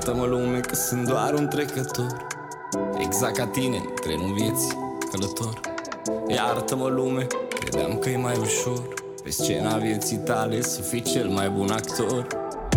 Iartă-mă lume că sunt doar un trecător, exact ca tine, în trenul vieții, călător. Iartă-mă lume, credeam că e mai ușor pe scena vieții tale să fii cel mai bun actor.